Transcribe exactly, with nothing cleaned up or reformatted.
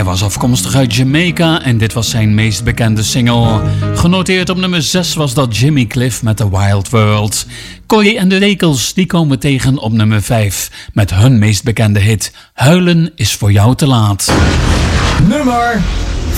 was afkomstig uit Jamaica en dit was zijn meest bekende single. Genoteerd op nummer zes was dat Jimmy Cliff met The Wild World. Corrie en de Rekels die komen tegen op nummer vijf met hun meest bekende hit Huilen is voor jou te laat. Nummer